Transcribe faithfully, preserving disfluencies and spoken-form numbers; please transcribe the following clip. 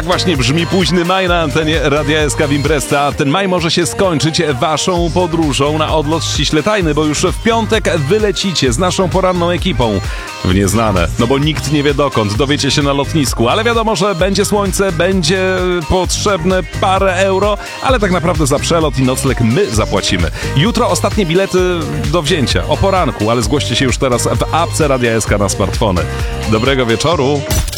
Tak właśnie brzmi późny maj na antenie Radia S K w Imprezce, a ten maj może się skończyć waszą podróżą na odlot ściśle tajny, bo już w piątek wylecicie z naszą poranną ekipą w nieznane, no bo nikt nie wie dokąd, dowiecie się na lotnisku, ale wiadomo, że będzie słońce, będzie potrzebne parę euro, ale tak naprawdę za przelot i nocleg my zapłacimy. Jutro ostatnie bilety do wzięcia, o poranku, ale zgłoście się już teraz w apce Radia S K na smartfony. Dobrego wieczoru!